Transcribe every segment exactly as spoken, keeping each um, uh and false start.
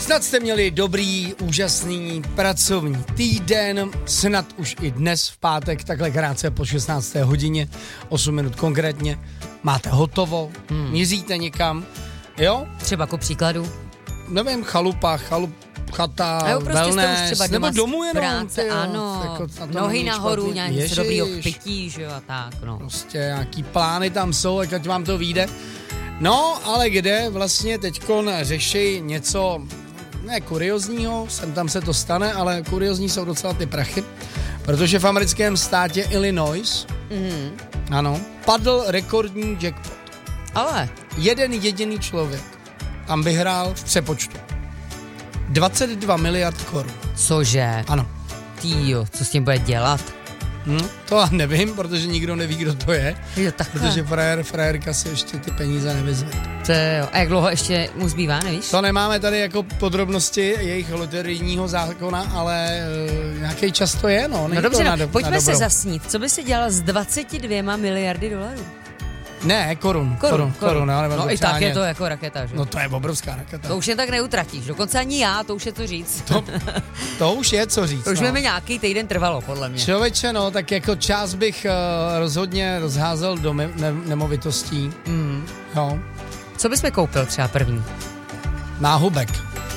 Snad jste měli dobrý, úžasný pracovní týden, snad už i dnes v pátek, takhle krátce po šestnácté hodině, osm minut konkrétně, máte hotovo, hmm. míříte někam, jo? Třeba jako příkladu? Nevím, chalupa, chalup, chata, jo, prostě wellness, nebo domů jenom. Práce, tyjo, ano, jako, na nohy nahoru, nějaký dobrýho pití, že jo, a tak, no. Prostě nějaký plány tam jsou, ať vám to vyjde. No, ale kde vlastně teďkon řeší něco, ne kuriozního, sem tam se to stane, ale kuriozní jsou docela ty prachy, protože v americkém státě Illinois, mm. ano, padl rekordní jackpot. Ale? Jeden jediný člověk tam vyhrál v přepočtu dvacet dva miliard korun. Cože? Ano. Týjo, co s tím bude dělat? Hm, to nevím, protože nikdo neví, kdo to je. Jo, takhle. Protože frajer, frajerka si ještě ty peníze nevyzve. To jo. A jak dlouho ještě mu zbývá, nevíš? To nemáme tady jako podrobnosti jejich loterijního zákona, ale uh, nějaký čas to je, no. No dobře, na no, do, pojďme na se zasnít. Co by si dělal s dvaceti dvěma miliardy dolarů? Ne, korun. Korun, korun. korun no, no i tak je to jako raketa, že? No to je obrovská raketa. To už je tak neutratíš, dokonce ani já, to už je co říct. To, to už je co říct. To už no. by mi nějaký týden trvalo, podle mě. Člověče, no, tak jako čas bych uh, rozhodně rozházel do me- ne- nemovitostí. Mm. Jo. Co bys mi koupil třeba první? Náhubek.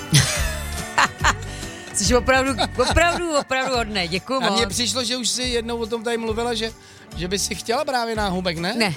Jsi opravdu, opravdu, opravdu hodnej, děkuju moc. A mně přišlo, že už si jednou o tom tady mluvila, že, že by si chtěla právě náhubek, ne? Ne,